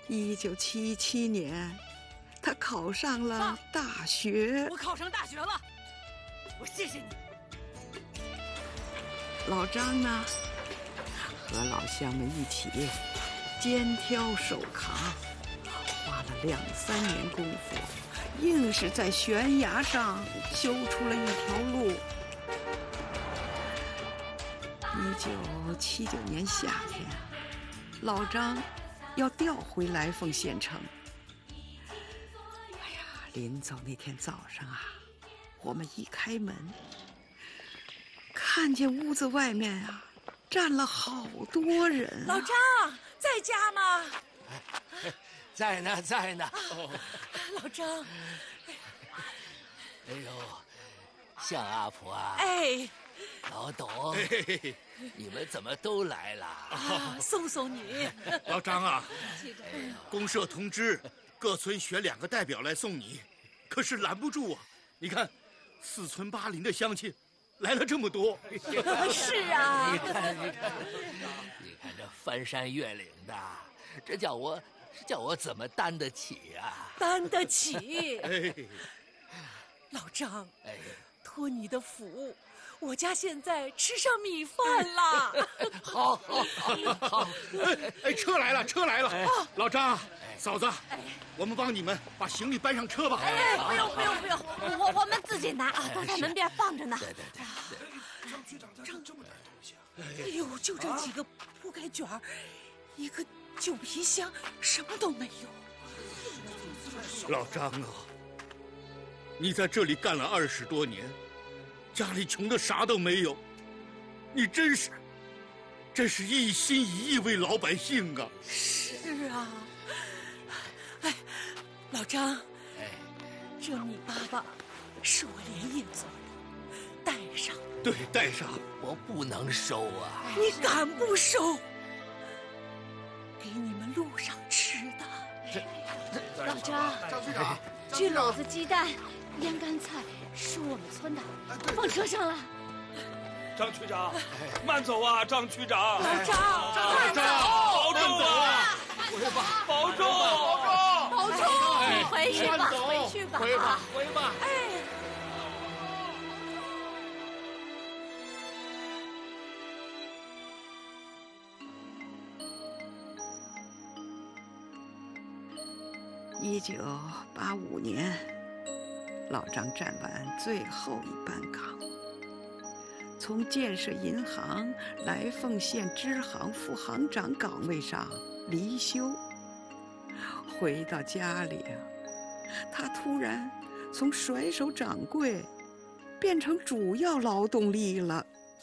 1977年，他考上了大学。 我考上大学了，我谢谢你。 老张呢，和老乡们一起肩挑手扛，花了2、3年功夫，硬是在悬崖上修出了一条路。1979年夏天，老张要调回来凤县城。哎呀，临走那天早上啊，我们一开门，看见屋子外面啊站了好多人啊。 老张在家吗？ 在呢，在呢。 老张， 哎呦，向阿婆啊！ 哎， 老董，你们怎么都来了？ 送送你。 老张啊，公社通知各村选2个代表来送你，可是拦不住啊！你看，4村8邻的乡亲来了这么多。 是啊， 你看这翻山越岭的，这叫我怎么担得起啊？ 担得起。 哎， 老张， 哎， 托你的福，我家现在吃上米饭了。 好， 哎，车来了，车来了！老张，嫂子，我们帮你们把行李搬上车吧。 哎，不用，我们自己拿啊，都在门边放着呢。 对。 张局长带这么点东西啊？ 哎呦，就这几个铺盖卷儿，一个旧皮箱，什么都没有。 老张啊，你在这里干了20多年，家里穷的啥都没有，你真是一心一意为老百姓啊！ 是啊，哎，老张， 哎， 这米粑粑是我连夜做的，带上。 对，带上。 我不能收啊！ 你敢不收？给你们路上吃的。 老张， 张局长， 锯篓子鸡蛋、腌干菜是我们村的，放车上了。 张区长，慢走啊，张区长。 老张， 慢走，保重啊！保重， 保重，你回去吧，回去吧， 回吧。 哎。 1985年，老张站完最后一班岗，从建设银行来凤县支行副行长岗位上离休。回到家里啊，他突然从甩手掌柜变成主要劳动力了。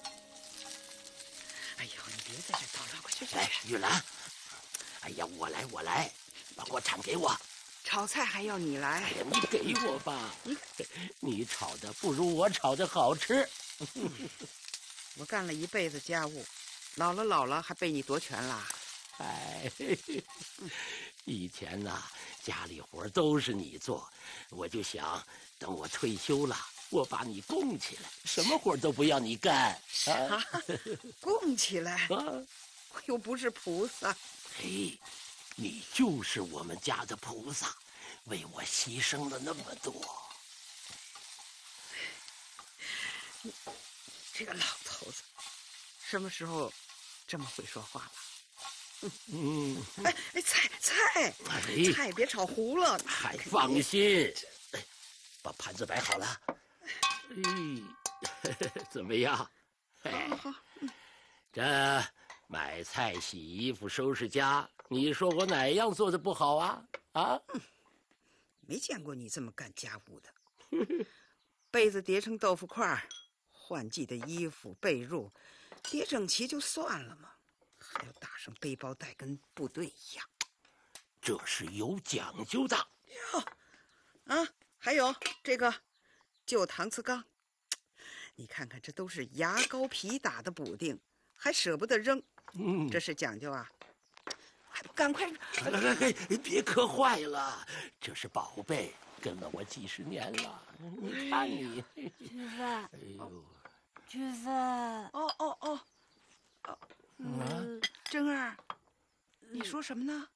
哎呦，你别在这叨叨，快去！ 来，玉兰，哎呀，我来，把锅铲给我。 炒菜还要你来？ 哎呀，你给我吧，你炒的不如我炒的好吃。 我干了一辈子家务，老了还被你夺权了。 哎，以前呐，家里活都是你做，我就想等我退休了，我把你供起来，什么活都不要你干。 啊，供起来？ 啊， 我又不是菩萨。 嘿，你就是我们家的菩萨，为我牺牲了那么多。 你这个老头子，什么时候这么会说话了？菜别炒糊了。 还放心，把盘子摆好了。怎么样？ 好。 这买菜、洗衣服、收拾家，你说我哪样做的不好啊？ 没见过你这么干家务的。被子叠成豆腐块，换季的衣服被褥叠整齐就算了嘛，还要打上背包带，跟部队一样。 这是有讲究的哟，还有这个旧搪瓷缸，你看看，这都是牙膏皮打的补丁，还舍不得扔。这是讲究啊！还不赶快！ 别磕坏了，这是宝贝，跟了我几十年了。你看你， 菊芬， 哎呦， 菊芬， 珍儿，你说什么呢？